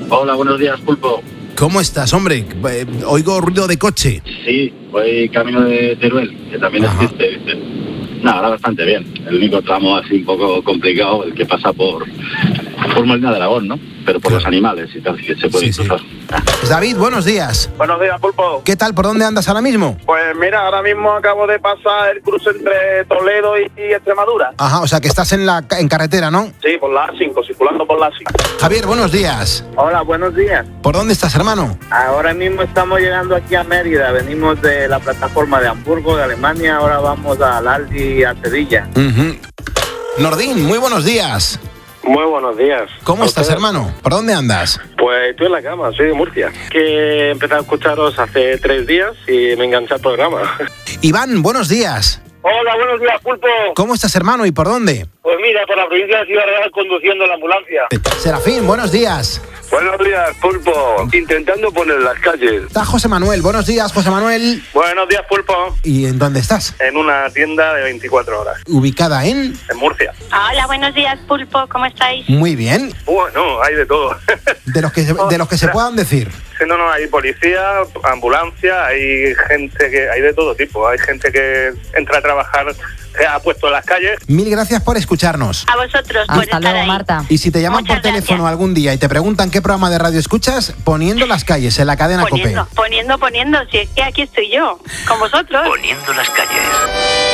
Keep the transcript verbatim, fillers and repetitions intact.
Hola, buenos días, Pulpo. ¿Cómo estás, hombre? Eh, oigo ruido de coche. Sí, voy camino de Teruel, que también Ajá. existe, ¿viste? Nada, ahora bastante bien. El único tramo así un poco complicado, el que pasa por, por Molina de Aragón, ¿no? Pero por Claro. los animales y tal, que se puede Sí, sí. cruzar. Ah. Pues David, buenos días. Buenos días, Pulpo. ¿Qué tal? ¿Por dónde andas ahora mismo? Pues mira, ahora mismo acabo de pasar el cruce entre Toledo y, y Extremadura. Ajá, o sea que estás en la en carretera, ¿no? Sí, por la A cinco, circulando por la A cinco. Javier, buenos días. Hola, buenos días. ¿Por dónde estás, hermano? Ahora mismo estamos llegando aquí a Mérida. Venimos de la plataforma de Hamburgo, de Alemania. Ahora vamos al Aldi, a Sevilla. Uh-huh. Nordín, muy buenos días. Muy buenos días. ¿Cómo ¿A estás, ustedes? hermano? ¿Por dónde andas? Pues estoy en la cama, soy de Murcia. Que he empezado a escucharos hace tres días y me enganché al programa. Iván, buenos días. Hola, buenos días, Pulpo. ¿Cómo estás, hermano? ¿Y por dónde? Pues mira, por la provincia de Ciudad Real conduciendo la ambulancia. Serafín, buenos días. Buenos días, Pulpo. Intentando poner las calles. Está José Manuel. Buenos días, José Manuel. Buenos días, Pulpo. ¿Y en dónde estás? En una tienda de veinticuatro horas, Ubicada en... en Murcia. Hola, buenos días, Pulpo, ¿cómo estáis? Muy bien. Bueno, hay de todo. De los que se, de los que se puedan decir. No, no, hay policía, ambulancia, hay gente que... Hay de todo tipo. Hay gente que entra a trabajar, se ha puesto en las calles. Mil gracias por escucharnos. A vosotros por Hasta estar luego, ahí. Marta. Y si te llaman Muchas por teléfono gracias. algún día y te preguntan qué programa de radio escuchas, poniendo las calles en la cadena Poniendo, COPE. poniendo, poniendo, si es que aquí estoy yo, con vosotros. Poniendo las calles.